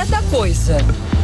é da coisa.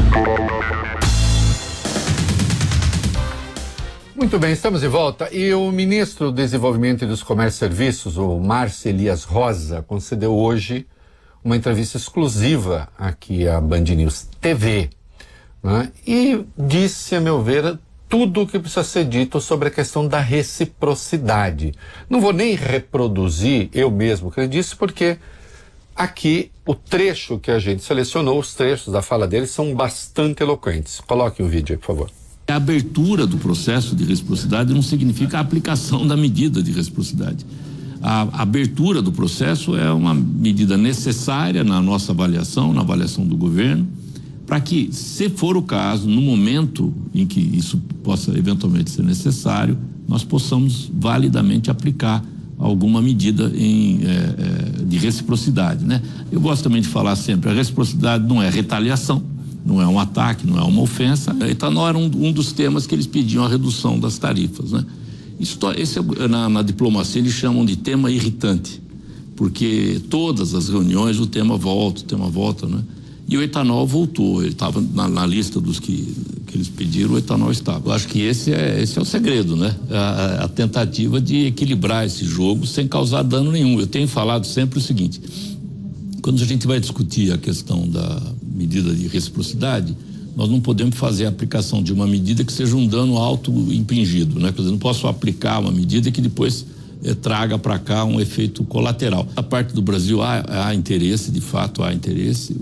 Muito bem, estamos de volta. E o ministro do Desenvolvimento e dos Comércios e Serviços, o Márcio Elias Rosa, concedeu hoje uma entrevista exclusiva aqui à Band News TV, né? E disse, a meu ver, tudo o que precisa ser dito sobre a questão da reciprocidade. Não vou nem reproduzir eu mesmo o que ele disse, porque aqui o trecho que a gente selecionou, os trechos da fala dele são bastante eloquentes. Coloque o vídeo aí, por favor. A abertura do processo de reciprocidade não significa a aplicação da medida de reciprocidade. A abertura do processo é uma medida necessária na nossa avaliação, na avaliação do governo, para que, se for o caso, no momento em que isso possa eventualmente ser necessário, nós possamos validamente aplicar alguma medida de reciprocidade, né? Eu gosto também de falar sempre, a reciprocidade não é retaliação, não é um ataque, não é uma ofensa. O etanol era um dos temas que eles pediam a redução das tarifas, né? Na diplomacia eles chamam de tema irritante, porque todas as reuniões o tema volta, né? E o etanol voltou, ele estava na lista dos que eles pediram, o etanol estava. Eu acho que esse é o segredo, né? A tentativa de equilibrar esse jogo sem causar dano nenhum. Eu tenho falado sempre o seguinte, quando a gente vai discutir a questão da medida de reciprocidade, nós não podemos fazer a aplicação de uma medida que seja um dano auto-impingido, né? Quer dizer, não posso aplicar uma medida que depois traga para cá um efeito colateral. A parte do Brasil há interesse, de fato há interesse.